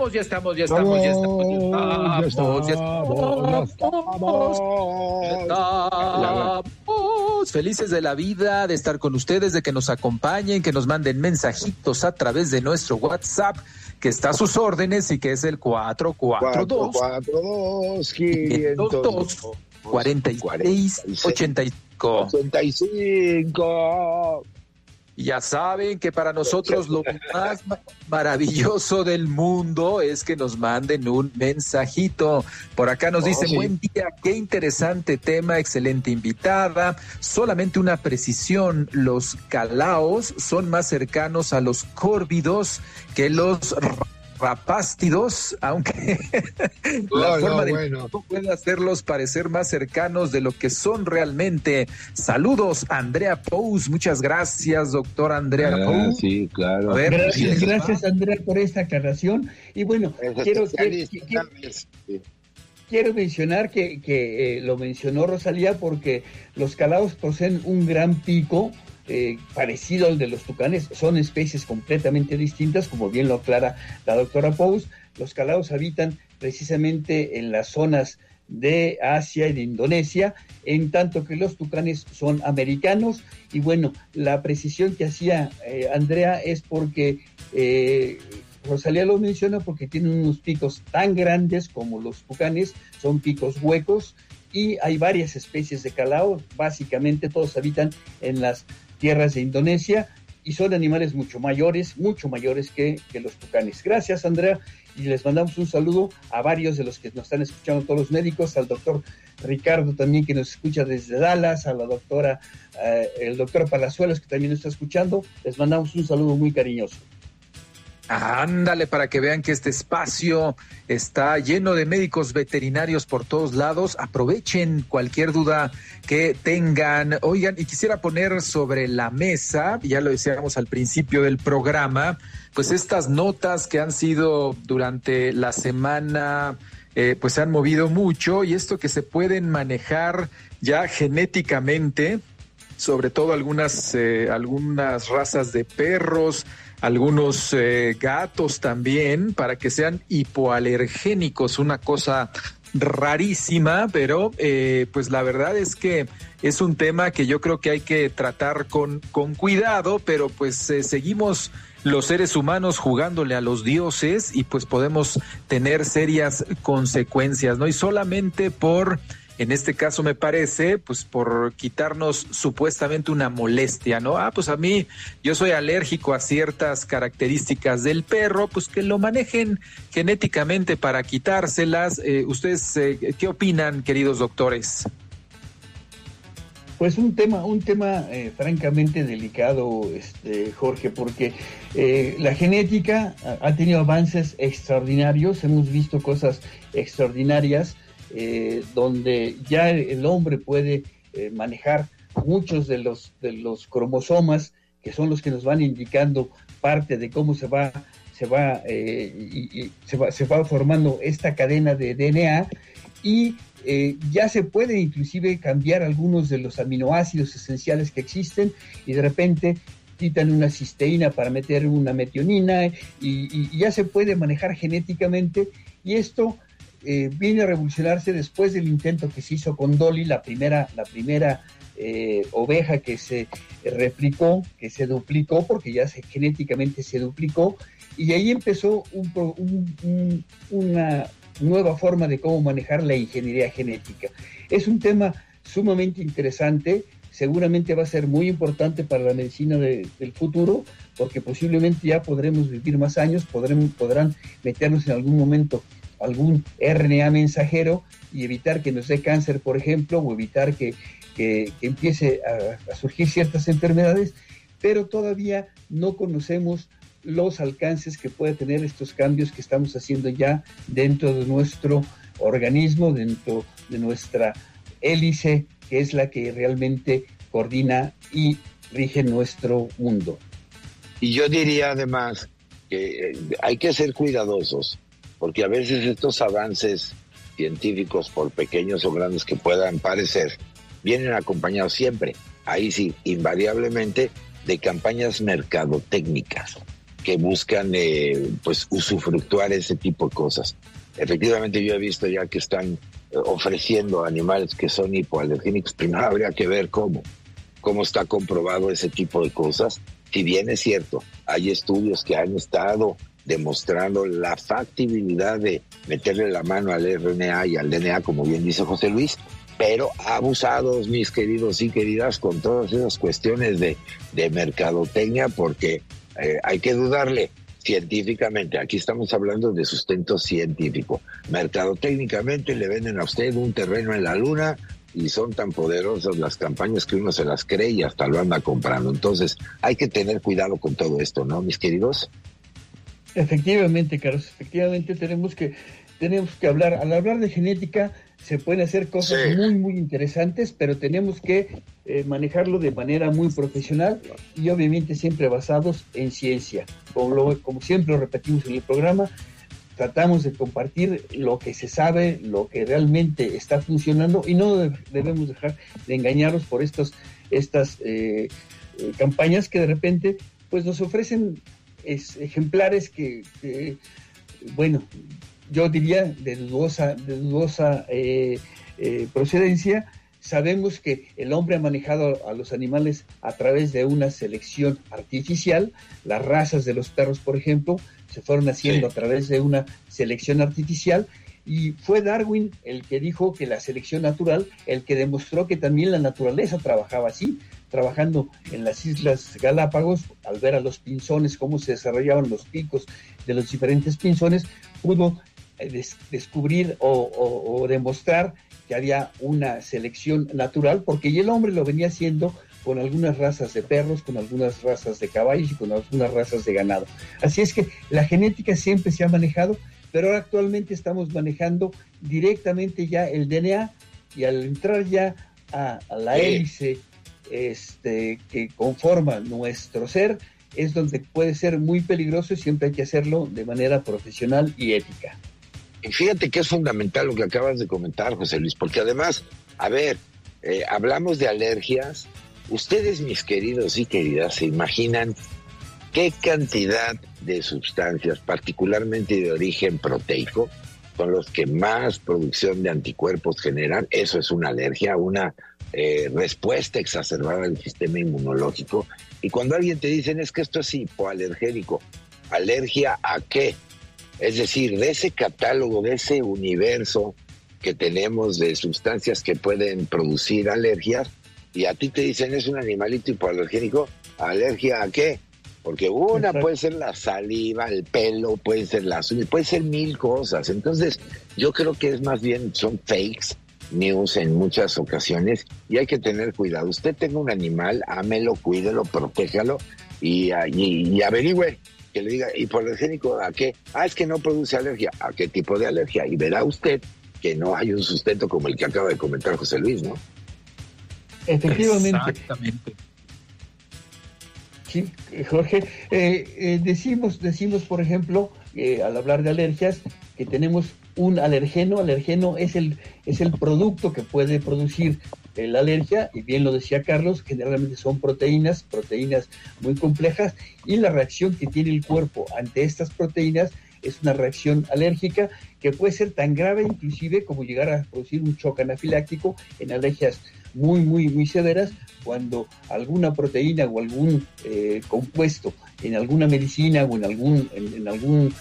Felices de la vida, de estar con ustedes, de que nos acompañen, que nos manden mensajitos a través de nuestro WhatsApp, que está a sus órdenes y que es el 442-502-4685. Y ya saben que para nosotros lo más maravilloso del mundo es que nos manden un mensajito. Por acá nos dicen, buen día, qué interesante tema, excelente invitada. Solamente una precisión, los calaos son más cercanos a los córvidos que los rapástidos, aunque la forma de puede hacerlos parecer más cercanos de lo que son realmente. Saludos, Andrea Pous. Muchas gracias, doctora Andrea Pous. Sí, claro. Gracias, Andrea, por esta aclaración. Y bueno, quiero mencionar que lo mencionó Rosalía porque los calaos poseen un gran pico parecido al de los tucanes. Son especies completamente distintas, como bien lo aclara la doctora Pous. Los calaos habitan precisamente en las zonas de Asia y de Indonesia, en tanto que los tucanes son americanos. Y bueno, la precisión que hacía Andrea es porque Rosalía lo menciona porque tienen unos picos tan grandes como los tucanes, son picos huecos, y hay varias especies de calao. Básicamente todos habitan en las tierras de Indonesia y son animales mucho mayores que los tucanes. Gracias, Andrea, y les mandamos un saludo a varios de los que nos están escuchando, todos los médicos, al doctor Ricardo también, que nos escucha desde Dallas, a la doctora, el doctor Palazuelos, que también nos está escuchando. Les mandamos un saludo muy cariñoso. Ándale, para que vean que este espacio está lleno de médicos veterinarios por todos lados. Aprovechen cualquier duda que tengan. Oigan, y quisiera poner sobre la mesa, ya lo decíamos al principio del programa, pues estas notas que han sido durante la semana, pues se han movido mucho, y esto que se pueden manejar ya genéticamente, sobre todo algunas razas de perros, algunos gatos también, para que sean hipoalergénicos, una cosa rarísima, pero pues la verdad es que es un tema que yo creo que hay que tratar con cuidado, pero pues seguimos los seres humanos jugándole a los dioses y pues podemos tener serias consecuencias, ¿no? Y solamente en este caso me parece, pues por quitarnos supuestamente una molestia, ¿no? Pues a mí, yo soy alérgico a ciertas características del perro, pues que lo manejen genéticamente para quitárselas. ¿Ustedes qué opinan, queridos doctores? Pues un tema francamente delicado, Jorge, porque la genética ha tenido avances extraordinarios, hemos visto cosas extraordinarias, donde ya el hombre puede manejar muchos de los cromosomas, que son los que nos van indicando parte de cómo se va formando esta cadena de DNA, y ya se puede inclusive cambiar algunos de los aminoácidos esenciales que existen, y de repente quitan una cisteína para meter una metionina, y ya se puede manejar genéticamente, y esto viene a revolucionarse después del intento que se hizo con Dolly, la primera oveja que se replicó, que se duplicó, porque ya genéticamente se duplicó, y ahí empezó una nueva forma de cómo manejar la ingeniería genética. Es un tema sumamente interesante, seguramente va a ser muy importante para la medicina del futuro, porque posiblemente ya podremos vivir más años, podrán meternos en algún momento algún RNA mensajero y evitar que nos dé cáncer, por ejemplo, o evitar que empiece a surgir ciertas enfermedades, pero todavía no conocemos los alcances que puede tener estos cambios que estamos haciendo ya dentro de nuestro organismo, dentro de nuestra hélice, que es la que realmente coordina y rige nuestro mundo. Y yo diría además que hay que ser cuidadosos, porque a veces estos avances científicos, por pequeños o grandes que puedan parecer, vienen acompañados siempre, ahí sí, invariablemente, de campañas mercadotécnicas. que buscan pues usufructuar ese tipo de cosas. Efectivamente, yo he visto ya que están ofreciendo animales que son hipoalergénicos. Primero habría que ver cómo está comprobado ese tipo de cosas. Si bien es cierto, hay estudios que han estado demostrando la factibilidad de meterle la mano al RNA y al DNA, como bien dice José Luis, pero abusados, mis queridos y queridas, con todas esas cuestiones de mercadotecnia, porque hay que dudarle científicamente. Aquí estamos hablando de sustento científico. Mercadotécnicamente le venden a usted un terreno en la luna y son tan poderosas las campañas que uno se las cree y hasta lo anda comprando. Entonces hay que tener cuidado con todo esto, ¿no, mis queridos? Efectivamente, Carlos, efectivamente tenemos que hablar. Al hablar de genética se pueden hacer cosas muy, muy interesantes, pero tenemos que manejarlo de manera muy profesional y obviamente siempre basados en ciencia. Como siempre lo repetimos en el programa, tratamos de compartir lo que se sabe, lo que realmente está funcionando, y no debemos dejar de engañarnos por estas campañas que de repente pues nos ofrecen ejemplares que bueno, yo diría de dudosa procedencia. Sabemos que el hombre ha manejado a los animales a través de una selección artificial. Las razas de los perros, por ejemplo, se fueron haciendo a través de una selección artificial, y fue Darwin el que dijo que la selección natural, el que demostró que también la naturaleza trabajaba así. Trabajando en las Islas Galápagos, al ver a los pinzones, cómo se desarrollaban los picos de los diferentes pinzones, pudo descubrir o demostrar que había una selección natural, porque el hombre lo venía haciendo con algunas razas de perros, con algunas razas de caballos y con algunas razas de ganado. Así es que la genética siempre se ha manejado, pero ahora actualmente estamos manejando directamente ya el DNA, y al entrar ya a la hélice que conforma nuestro ser, es donde puede ser muy peligroso, y siempre hay que hacerlo de manera profesional y ética. Y fíjate que es fundamental lo que acabas de comentar, José Luis, porque además, hablamos de alergias. Ustedes, mis queridos y queridas, ¿se imaginan qué cantidad de sustancias, particularmente de origen proteico, son los que más producción de anticuerpos generan? Eso es una alergia, una respuesta exacerbada del sistema inmunológico. Y cuando alguien te dice, es que esto es hipoalergénico, ¿alergia a qué? Es decir, de ese catálogo, de ese universo que tenemos de sustancias que pueden producir alergias, y a ti te dicen es un animalito hipoalergénico, ¿alergia a qué? Porque una puede ser la saliva, el pelo, puede ser las uñas, puede ser mil cosas. Entonces, yo creo que es más bien, son fakes news en muchas ocasiones, y hay que tener cuidado. Usted tenga un animal, ámelo, cuídelo, protéjalo y averigüe, que le diga hipoalergénico a qué. Es que no produce alergia. ¿A qué tipo de alergia? Y verá usted que no hay un sustento como el que acaba de comentar José Luis, ¿no? Efectivamente. Exactamente. Sí, Jorge, decimos, por ejemplo, al hablar de alergias, que tenemos un alergeno. Alergeno es el producto que puede producir la alergia, y bien lo decía Carlos, generalmente son proteínas muy complejas, y la reacción que tiene el cuerpo ante estas proteínas es una reacción alérgica que puede ser tan grave inclusive como llegar a producir un shock anafiláctico en alergias muy, muy, muy severas, cuando alguna proteína o algún compuesto en alguna medicina o en algún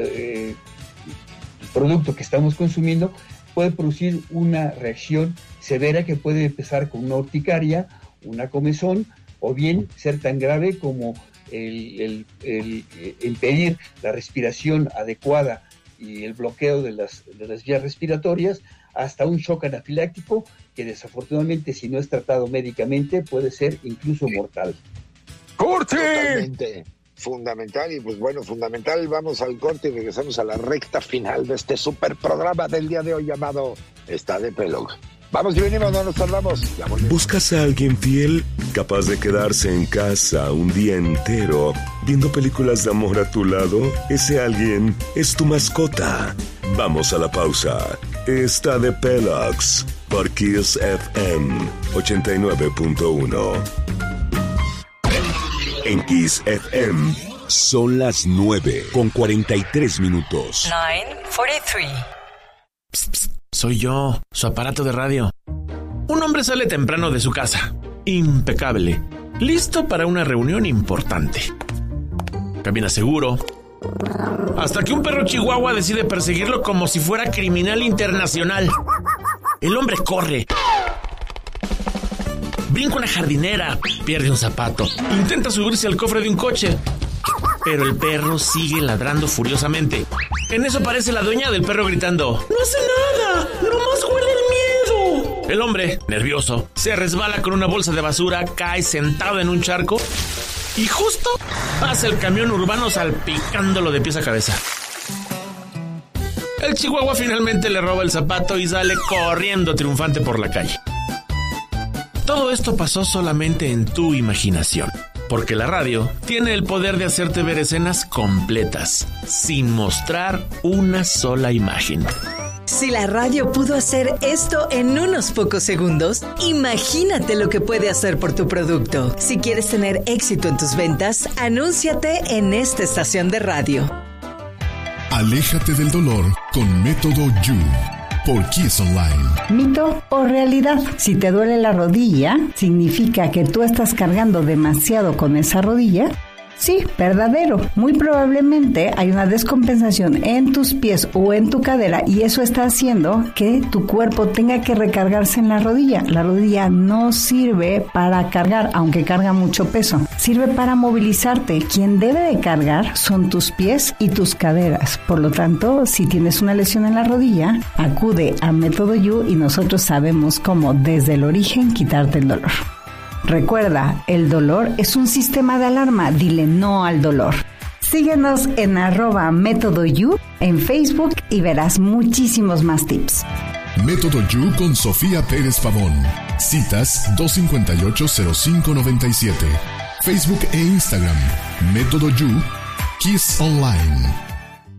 producto que estamos consumiendo puede producir una reacción severa que puede empezar con una urticaria, una comezón, o bien ser tan grave como el impedir la respiración adecuada y el bloqueo de las vías respiratorias, hasta un shock anafiláctico que desafortunadamente, si no es tratado médicamente, puede ser incluso mortal. ¡Corte! Totalmente fundamental. Y pues bueno, fundamental, vamos al corte y regresamos a la recta final de este super programa del día de hoy llamado Está de Pelo. Vamos y venimos, no nos tardamos. ¿Buscas a alguien fiel, capaz de quedarse en casa un día entero viendo películas de amor a tu lado? Ese alguien es tu mascota. Vamos a la pausa. Está de Pelox por Kiss FM 89.1. En Kiss FM Son las 9:43. 9:43. Psst, psst, soy yo, su aparato de radio. Un hombre sale temprano de su casa, impecable, listo para una reunión importante. Camina seguro, hasta que un perro chihuahua decide perseguirlo como si fuera criminal internacional. El hombre corre, brinca una jardinera, pierde un zapato, intenta subirse al cofre de un coche, pero el perro sigue ladrando furiosamente. En eso aparece la dueña del perro gritando: ¡No hace nada! ¡Nomás huele el miedo! El hombre, nervioso, se resbala con una bolsa de basura, cae sentado en un charco y justo pasa el camión urbano salpicándolo de pies a cabeza. El chihuahua finalmente le roba el zapato y sale corriendo triunfante por la calle. Todo esto pasó solamente en tu imaginación, porque la radio tiene el poder de hacerte ver escenas completas, sin mostrar una sola imagen. Si la radio pudo hacer esto en unos pocos segundos, imagínate lo que puede hacer por tu producto. Si quieres tener éxito en tus ventas, anúnciate en esta estación de radio. Aléjate del dolor con Método You por Kiss Online. ¿Mito o realidad? Si te duele la rodilla, ¿significa que tú estás cargando demasiado con esa rodilla? Sí, verdadero. Muy probablemente hay una descompensación en tus pies o en tu cadera y eso está haciendo que tu cuerpo tenga que recargarse en la rodilla. La rodilla no sirve para cargar, aunque carga mucho peso. Sirve para movilizarte. Quien debe de cargar son tus pies y tus caderas. Por lo tanto, si tienes una lesión en la rodilla, acude a Método You y nosotros sabemos cómo desde el origen quitarte el dolor. Recuerda, el dolor es un sistema de alarma. Dile no al dolor. Síguenos en @MétodoYou en Facebook y verás muchísimos más tips. Método You con Sofía Pérez Pavón. Citas 258-0597. Facebook e Instagram. Método You, Kiss Online.